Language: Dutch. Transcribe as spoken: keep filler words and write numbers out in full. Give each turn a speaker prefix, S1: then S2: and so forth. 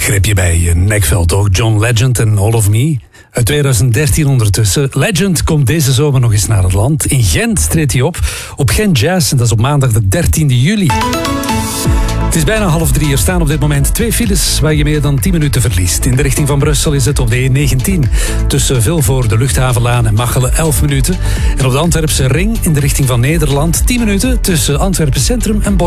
S1: greep je bij je nekveld ook. John Legend en All of Me. Uit twintig dertien ondertussen. Legend komt deze zomer nog eens naar het land. In Gent treedt hij op. Op Gent Jazz. En dat is op maandag de dertiende juli. Het is bijna half drie. Er staan op dit moment twee files waar je meer dan tien minuten verliest. In de richting van Brussel is het op de E negentien. Tussen Vilvoorde, Luchthavenlaan en Machelen elf minuten. En op de Antwerpse ring in de richting van Nederland tien minuten tussen Antwerpen Centrum en Born.